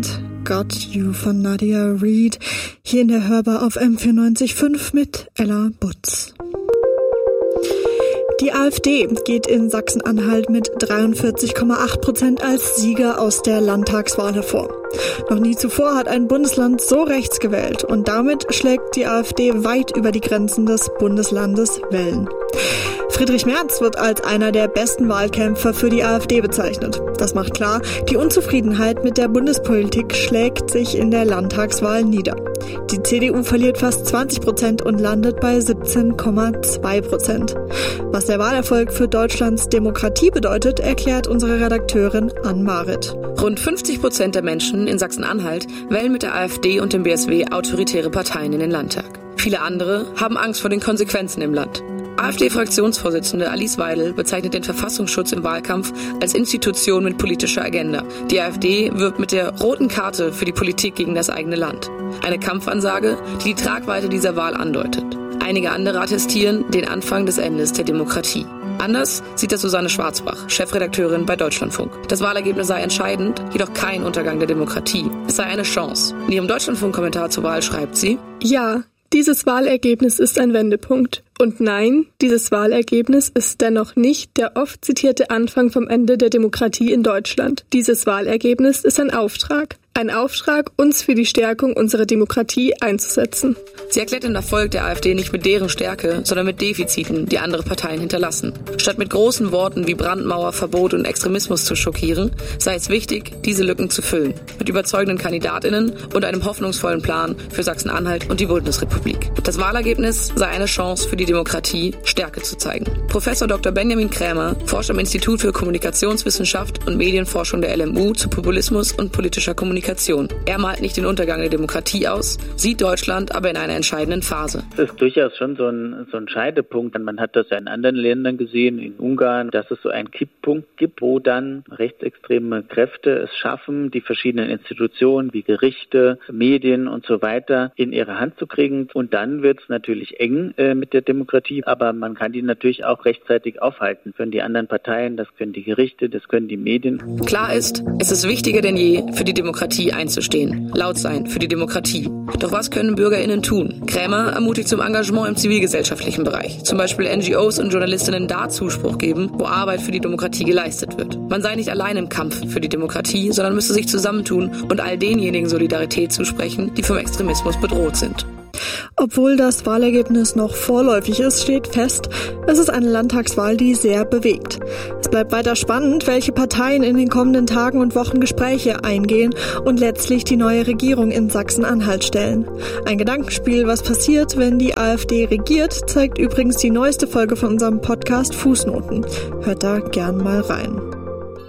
Got You von Nadia Reid, hier in der Hörbar auf M94.5 mit Ella Butz. Die AfD geht in Sachsen-Anhalt mit 43,8% als Sieger aus der Landtagswahl hervor. Noch nie zuvor hat ein Bundesland so rechts gewählt und damit schlägt die AfD weit über die Grenzen des Bundeslandes Wellen. Friedrich Merz wird als einer der besten Wahlkämpfer für die AfD bezeichnet. Das macht klar, die Unzufriedenheit mit der Bundespolitik schlägt sich in der Landtagswahl nieder. Die CDU verliert fast 20% und landet bei 17,2%. Was der Wahlerfolg für Deutschlands Demokratie bedeutet, erklärt unsere Redakteurin Ann Marit. Rund 50% der Menschen in Sachsen-Anhalt wählen mit der AfD und dem BSW autoritäre Parteien in den Landtag. Viele andere haben Angst vor den Konsequenzen im Land. AfD-Fraktionsvorsitzende Alice Weidel bezeichnet den Verfassungsschutz im Wahlkampf als Institution mit politischer Agenda. Die AfD wirbt mit der roten Karte für die Politik gegen das eigene Land. Eine Kampfansage, die die Tragweite dieser Wahl andeutet. Einige andere attestieren den Anfang des Endes der Demokratie. Anders sieht das Susanne Schwarzbach, Chefredakteurin bei Deutschlandfunk. Das Wahlergebnis sei entscheidend, jedoch kein Untergang der Demokratie. Es sei eine Chance. In ihrem Deutschlandfunk-Kommentar zur Wahl schreibt sie: Ja, dieses Wahlergebnis ist ein Wendepunkt. Und nein, dieses Wahlergebnis ist dennoch nicht der oft zitierte Anfang vom Ende der Demokratie in Deutschland. Dieses Wahlergebnis ist ein Auftrag. Ein Auftrag, uns für die Stärkung unserer Demokratie einzusetzen. Sie erklärt den Erfolg der AfD nicht mit deren Stärke, sondern mit Defiziten, die andere Parteien hinterlassen. Statt mit großen Worten wie Brandmauer, Verbot und Extremismus zu schockieren, sei es wichtig, diese Lücken zu füllen. Mit überzeugenden KandidatInnen und einem hoffnungsvollen Plan für Sachsen-Anhalt und die Bundesrepublik. Das Wahlergebnis sei eine Chance für die Demokratie, Stärke zu zeigen. Professor Dr. Benjamin Krämer forscht am Institut für Kommunikationswissenschaft und Medienforschung der LMU zu Populismus und politischer Kommunikation. Er malt nicht den Untergang der Demokratie aus, sieht Deutschland aber in einer entscheidenden Phase. Das ist durchaus schon so ein Scheidepunkt. Man hat das ja in anderen Ländern gesehen, in Ungarn, dass es so einen Kipppunkt gibt, wo dann rechtsextreme Kräfte es schaffen, die verschiedenen Institutionen wie Gerichte, Medien und so weiter in ihre Hand zu kriegen. Und dann wird es natürlich eng mit der Demokratie, aber man kann die natürlich auch rechtzeitig aufhalten. Das können die anderen Parteien, das können die Gerichte, das können die Medien. Klar ist, es ist wichtiger denn je, für die Demokratie einzustehen, laut sein für die Demokratie. Doch was können BürgerInnen tun? Krämer ermutigt zum Engagement im zivilgesellschaftlichen Bereich. Zum Beispiel NGOs und JournalistInnen da Zuspruch geben, wo Arbeit für die Demokratie geleistet wird. Man sei nicht allein im Kampf für die Demokratie, sondern müsste sich zusammentun und all denjenigen Solidarität zusprechen, die vom Extremismus bedroht sind. Obwohl das Wahlergebnis noch vorläufig ist, steht fest, es ist eine Landtagswahl, die sehr bewegt. Es bleibt weiter spannend, welche Parteien in den kommenden Tagen und Wochen Gespräche eingehen und letztlich die neue Regierung in Sachsen-Anhalt stellen. Ein Gedankenspiel, was passiert, wenn die AfD regiert, zeigt übrigens die neueste Folge von unserem Podcast Fußnoten. Hört da gern mal rein.